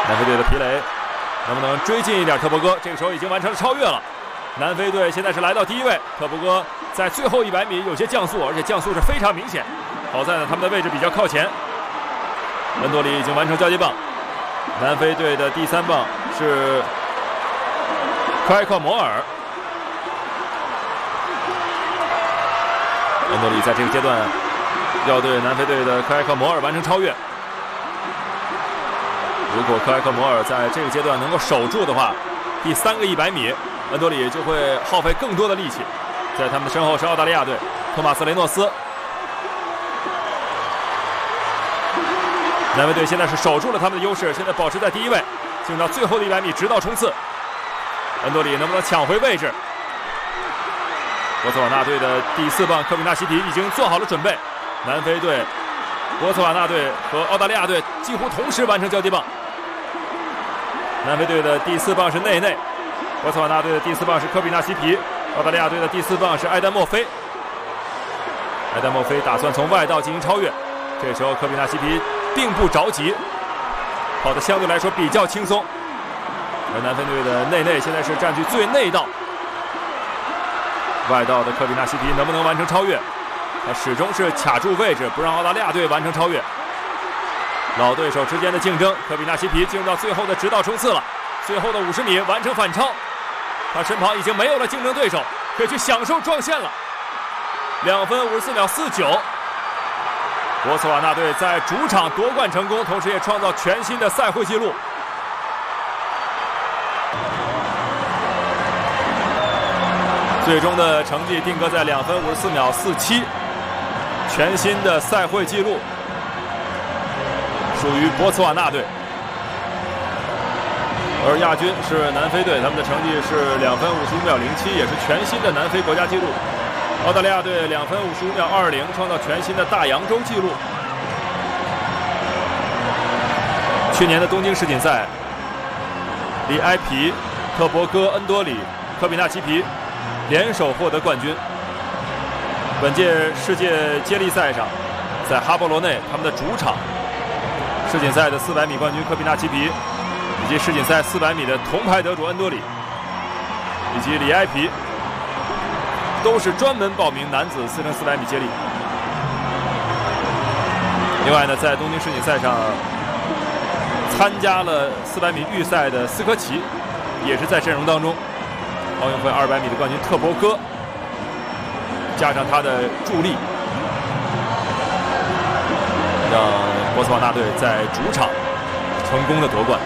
南非队的皮雷能不能追近一点特伯戈？这个时候已经完成了超越了。南非队现在是来到第1位，特伯戈在最后100米有些降速，而且降速是非常明显。好在呢，他们的位置比较靠前。恩多里已经完成交接棒，南非队的第3棒是克埃克摩尔。恩多里在这个阶段要对南非队的克埃克摩尔完成超越。如果克埃克摩尔在这个阶段能够守住的话，第3个100米，恩多里就会耗费更多的力气。在他们的身后是澳大利亚队，托马斯雷诺斯。南非队现在是守住了他们的优势，现在保持在第1位，进入到最后的100米直道冲刺。恩多里能不能抢回位置？波茨瓦纳队的第4棒科比纳西皮已经做好了准备。南非队、波茨瓦纳队和澳大利亚队几乎同时完成交接棒。南非队的第4棒是内内，波茨瓦纳队的第4棒是科比纳西皮，澳大利亚队的第4棒是埃丹莫菲。埃丹莫菲打算从外道进行超越，这时候科比纳西皮并不着急，跑得相对来说比较轻松。而南非队的内内现在是占据最内道，外道的科比纳西皮能不能完成超越？他始终是卡住位置，不让澳大利亚队完成超越。老对手之间的竞争，科比纳西皮进入到最后的直道冲刺了，最后的50米完成反超，他身旁已经没有了竞争对手，可以去享受撞线了。2分54秒49。波茨瓦纳队在主场夺冠成功，同时也创造全新的赛会纪录。最终的成绩定格在2分54秒47，全新的赛会纪录属于波茨瓦纳队。而亚军是南非队，他们的成绩是2分55秒07，也是全新的南非国家纪录。澳大利亚队2分55秒20，创造全新的大洋洲纪录。去年的东京世锦赛，里埃皮、特伯戈、恩多里、科比纳西皮联手获得冠军。本届世界接力赛上，在哈波罗内他们的主场，世锦赛的400米冠军科比纳西皮，以及世锦赛400米的铜牌得主恩多里，以及里埃皮，都是专门报名男子4×400米接力。另外呢，在东京世锦赛上参加了400米预赛的斯科奇，也是在阵容当中。奥运会200米的冠军特伯戈，加上他的助力，让波茨瓦纳队在主场成功的夺冠。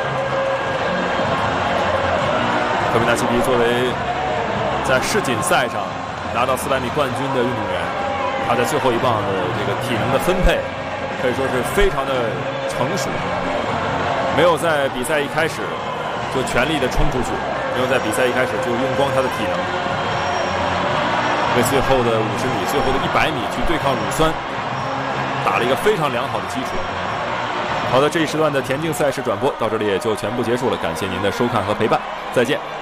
科比纳西皮作为在世锦赛上拿到400米冠军的运动员，他在最后1棒的这个体能的分配可以说是非常的成熟，没有在比赛一开始就全力的冲出去，没有在比赛一开始就用光他的体能，为最后的50米、最后的100米去对抗乳酸打了一个非常良好的基础。好的，这一时段的田径赛事转播到这里也就全部结束了，感谢您的收看和陪伴，再见。